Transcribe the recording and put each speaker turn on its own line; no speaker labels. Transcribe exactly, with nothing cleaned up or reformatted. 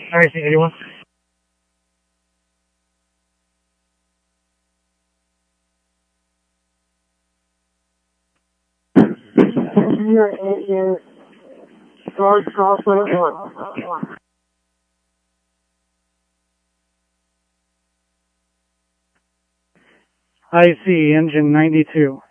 I C eighty-one. Here, eight years. George Crossland one. I C engine ninety-two.